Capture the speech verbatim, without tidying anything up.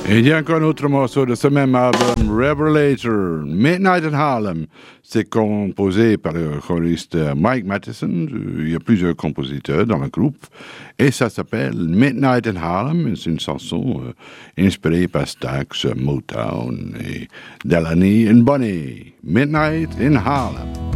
Et il y a encore un autre morceau de ce même album, Revelator, Midnight in Harlem. C'est composé par le choriste Mike Matheson. Il y a plusieurs compositeurs dans le groupe. Et ça s'appelle Midnight in Harlem. C'est une chanson euh, inspirée par Stax, Motown et Delaney and Bonnie. Midnight in Harlem.